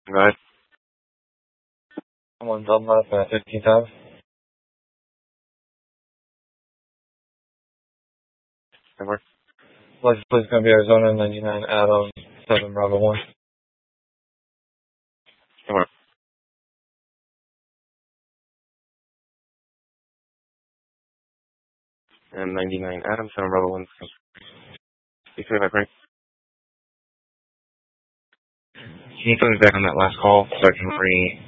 Go ahead. I'm on Dublin at 15th Ave. Over. License plate is going to be Arizona 99 Adam 7 Bravo 1. Over. And 99 Adam, 7 Bravo 1. You say my break? Can you put me back on that last call so I can